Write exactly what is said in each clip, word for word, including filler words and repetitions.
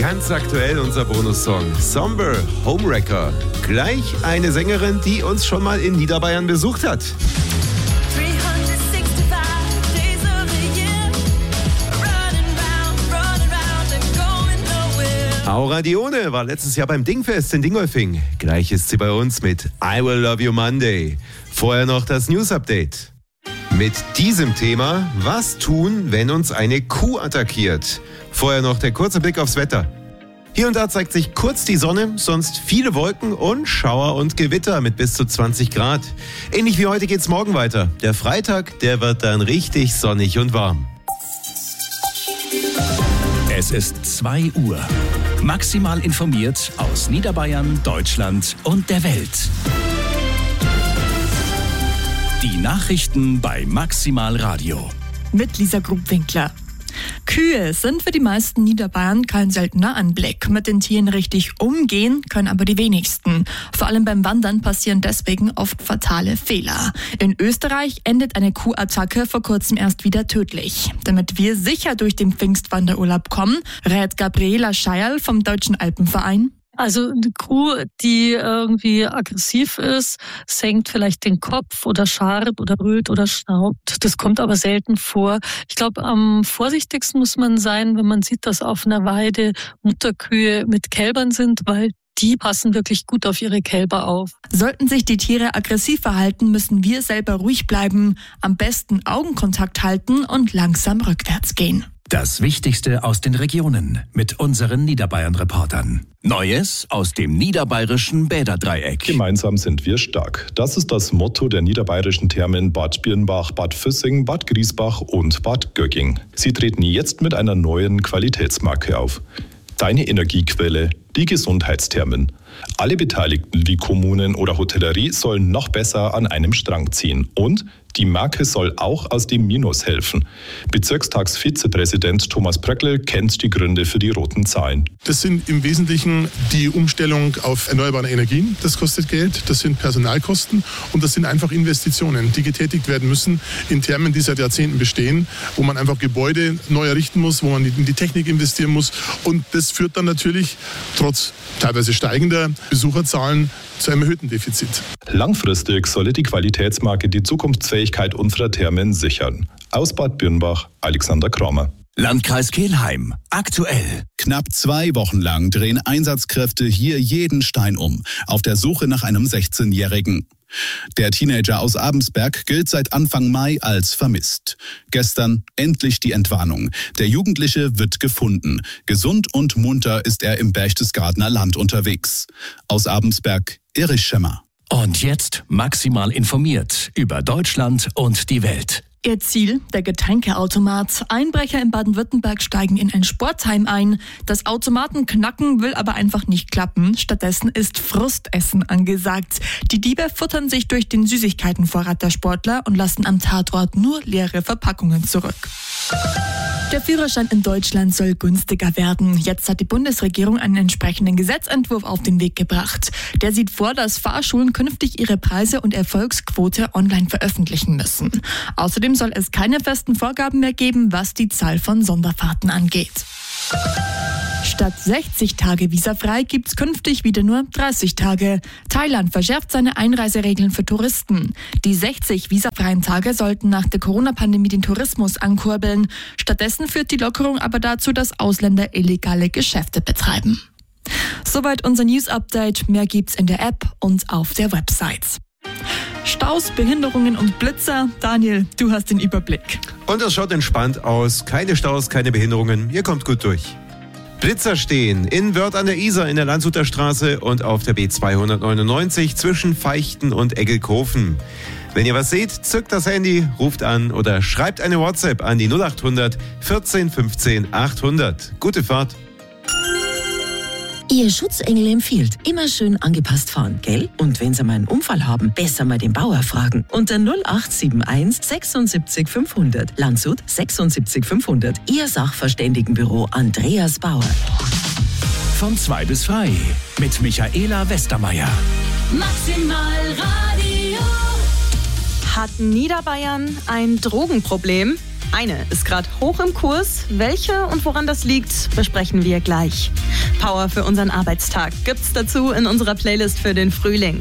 Ganz aktuell unser Bonussong Somber Homewrecker. Gleich eine Sängerin, die uns schon mal in Niederbayern besucht hat. Aura Dione war letztes Jahr beim Dingfest in Dingolfing. Gleich ist sie bei uns mit I Will Love You Monday. Vorher noch das News-Update. Mit diesem Thema, was tun, wenn uns eine Kuh attackiert? Vorher noch der kurze Blick aufs Wetter. Hier und da zeigt sich kurz die Sonne, sonst viele Wolken und Schauer und Gewitter mit bis zu zwanzig Grad. Ähnlich wie heute geht's morgen weiter. Der Freitag, der wird dann richtig sonnig und warm. Es ist zwei Uhr. Maximal informiert aus Niederbayern, Deutschland und der Welt. Die Nachrichten bei Maximal Radio. Mit Lisa Grubwinkler. Kühe sind für die meisten Niederbayern kein seltener Anblick. Mit den Tieren richtig umgehen können aber die wenigsten. Vor allem beim Wandern passieren deswegen oft fatale Fehler. In Österreich endet eine Kuhattacke vor kurzem erst wieder tödlich. Damit wir sicher durch den Pfingstwanderurlaub kommen, rät Gabriela Scheierl vom Deutschen Alpenverein. Also eine Kuh, die irgendwie aggressiv ist, senkt vielleicht den Kopf oder scharrt oder brüllt oder schnaubt. Das kommt aber selten vor. Ich glaube, am vorsichtigsten muss man sein, wenn man sieht, dass auf einer Weide Mutterkühe mit Kälbern sind, weil die passen wirklich gut auf ihre Kälber auf. Sollten sich die Tiere aggressiv verhalten, müssen wir selber ruhig bleiben, am besten Augenkontakt halten und langsam rückwärts gehen. Das Wichtigste aus den Regionen mit unseren Niederbayern-Reportern. Neues aus dem niederbayerischen Bäderdreieck. Gemeinsam sind wir stark. Das ist das Motto der niederbayerischen Thermen Bad Birnbach, Bad Füssing, Bad Griesbach und Bad Gögging. Sie treten jetzt mit einer neuen Qualitätsmarke auf. Deine Energiequelle, die Gesundheitsthermen. Alle Beteiligten wie Kommunen oder Hotellerie sollen noch besser an einem Strang ziehen. Und die Marke soll auch aus dem Minus helfen. Bezirkstagsvizepräsident Thomas Bröckl kennt die Gründe für die roten Zahlen. Das sind im Wesentlichen die Umstellung auf erneuerbare Energien. Das kostet Geld, das sind Personalkosten und das sind einfach Investitionen, die getätigt werden müssen in Thermen, die seit Jahrzehnten bestehen, wo man einfach Gebäude neu errichten muss, wo man in die Technik investieren muss. Und das führt dann natürlich trotz teilweise steigender Besucherzahlen zu einem erhöhten Defizit. Langfristig solle die Qualitätsmarke die Zukunftsfähigkeit unserer Thermen sichern. Aus Bad Birnbach, Alexander Kramer. Landkreis Kelheim. Aktuell. Knapp zwei Wochen lang drehen Einsatzkräfte hier jeden Stein um, auf der Suche nach einem sechzehnjährigen. Der Teenager aus Abensberg gilt seit Anfang Mai als vermisst. Gestern endlich die Entwarnung. Der Jugendliche wird gefunden. Gesund und munter ist er im Berchtesgadener Land unterwegs. Aus Abensberg, Erich Schemmer. Und jetzt maximal informiert über Deutschland und die Welt. Ihr Ziel, der Getränkeautomat. Einbrecher in Baden-Württemberg steigen in ein Sportheim ein. Das Automatenknacken will aber einfach nicht klappen. Stattdessen ist Frustessen angesagt. Die Diebe futtern sich durch den Süßigkeitenvorrat der Sportler und lassen am Tatort nur leere Verpackungen zurück. Der Führerschein in Deutschland soll günstiger werden. Jetzt hat die Bundesregierung einen entsprechenden Gesetzentwurf auf den Weg gebracht. Der sieht vor, dass Fahrschulen künftig ihre Preise und Erfolgsquote online veröffentlichen müssen. Außerdem soll es keine festen Vorgaben mehr geben, was die Zahl von Sonderfahrten angeht. Statt sechzig Tage visafrei gibt's künftig wieder nur dreißig Tage. Thailand verschärft seine Einreiseregeln für Touristen. Die sechzig visafreien Tage sollten nach der Corona-Pandemie den Tourismus ankurbeln. Stattdessen führt die Lockerung aber dazu, dass Ausländer illegale Geschäfte betreiben. Soweit unser News-Update. Mehr gibt's in der App und auf der Website. Staus, Behinderungen und Blitzer. Daniel, du hast den Überblick. Und es schaut entspannt aus. Keine Staus, keine Behinderungen. Ihr kommt gut durch. Blitzer stehen in Wörth an der Isar in der Landshuter Straße und auf der B zweihundertneunundneunzig zwischen Feichten und Eggelkofen. Wenn ihr was seht, zückt das Handy, ruft an oder schreibt eine WhatsApp an die null acht hundert vierzehn fünfzehn achthundert. Gute Fahrt. Ihr Schutzengel empfiehlt, immer schön angepasst fahren, gell? Und wenn Sie mal einen Unfall haben, besser mal den Bauer fragen. Unter null acht sieben eins sechsundsiebzig fünfhundert. Landshut sechsundsiebzig fünfhundert. Ihr Sachverständigenbüro Andreas Bauer. Von zwei bis frei mit Michaela Westermeier. Maximal Radio. Hat Niederbayern ein Drogenproblem? Eine ist gerade hoch im Kurs. Welche und woran das liegt, besprechen wir gleich. Power für unseren Arbeitstag gibt's dazu in unserer Playlist für den Frühling.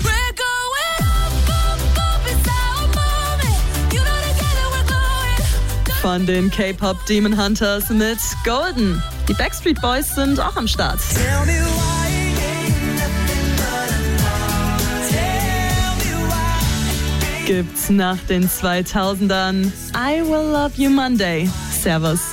Von den K-Pop Demon Hunters mit Golden. Die Backstreet Boys sind auch am Start. Gibt's nach den zweitausendern I Will Love You Monday. Servus.